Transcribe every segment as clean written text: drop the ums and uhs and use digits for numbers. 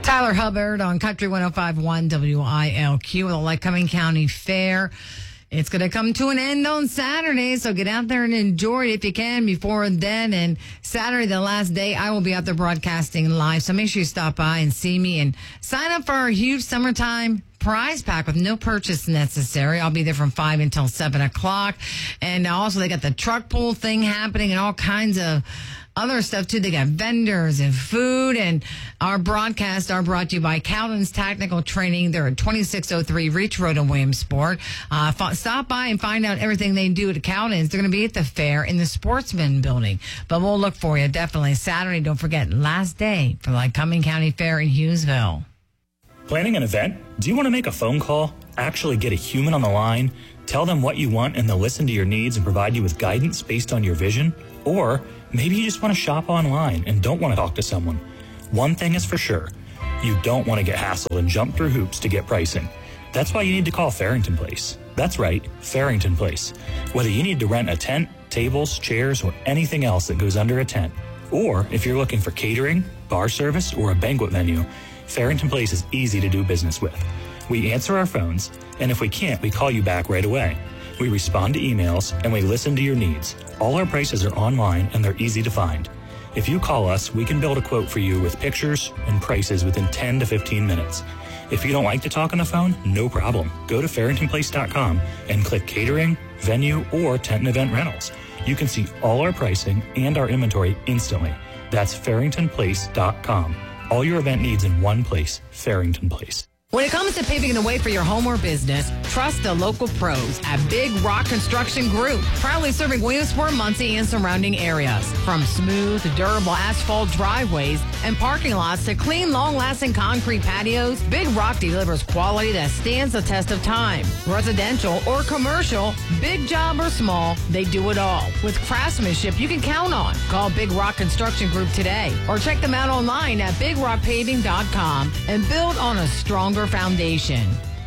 Tyler Hubbard on Country 105.1 WILQ with the Lycoming County Fair. It's going to come to an end on Saturday, so get out there and enjoy it if you can before then. And Saturday, the last day, I will be out there broadcasting live. So make sure you stop by and see me and sign up for our huge summertime prize pack with no purchase necessary. I'll be there from 5 until 7 o'clock. And also they got the truck pull thing happening and all kinds of other stuff too. They got vendors and food, and our broadcasts are brought to you by Cowden's Technical Training. They're at 2603 Reach Road in Williamsport. Stop by and find out everything they do at Cowden's. They're going to be at the fair in the Sportsman Building, but we'll look for you definitely Saturday. Don't forget, last day for the Lycoming County Fair in Hughesville. Planning an event? Do you want to make a phone call? Actually get a human on the line? Tell them what you want and they'll listen to your needs and provide you with guidance based on your vision? Or maybe you just want to shop online and don't want to talk to someone. One thing is for sure, you don't want to get hassled and jump through hoops to get pricing. That's why you need to call Farrington Place. That's right, Farrington Place. Whether you need to rent a tent, tables, chairs, or anything else that goes under a tent, or if you're looking for catering, bar service, or a banquet venue, Farrington Place is easy to do business with. We answer our phones, and if we can't, we call you back right away. We respond to emails, and we listen to your needs. All our prices are online, and they're easy to find. If you call us, we can build a quote for you with pictures and prices within 10 to 15 minutes. If you don't like to talk on the phone, no problem. Go to farringtonplace.com and click catering, venue, or tent and event rentals. You can see all our pricing and our inventory instantly. That's farringtonplace.com. All your event needs in one place, Farrington Place. When it comes to paving the way for your home or business, trust the local pros at Big Rock Construction Group, proudly serving Williamsport, Muncie, and surrounding areas. From smooth, durable asphalt driveways and parking lots to clean, long-lasting concrete patios, Big Rock delivers quality that stands the test of time. Residential or commercial, big job or small, they do it all. With craftsmanship you can count on. Call Big Rock Construction Group today or check them out online at bigrockpaving.com and build on a stronger foundation.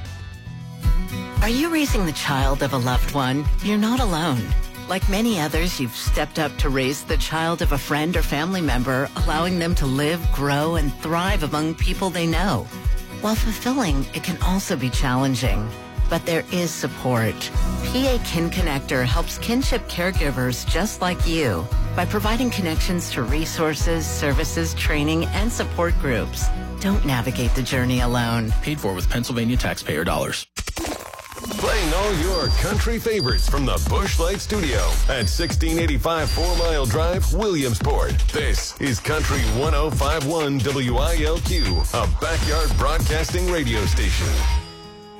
Are you raising the child of a loved one? You're not alone. Like many others, you've stepped up to raise the child of a friend or family member, allowing them to live, grow, and thrive among people they know. While fulfilling, it can also be challenging. But there is support. PA Kin Connector helps kinship caregivers just like you by providing connections to resources, services, training, and support groups. Don't navigate the journey alone. Paid for with Pennsylvania taxpayer dollars. Playing all your country favorites from the Busch Light Studio at 1685 4 Mile Drive, Williamsport. This is Country 105.1 WILQ, a backyard broadcasting radio station.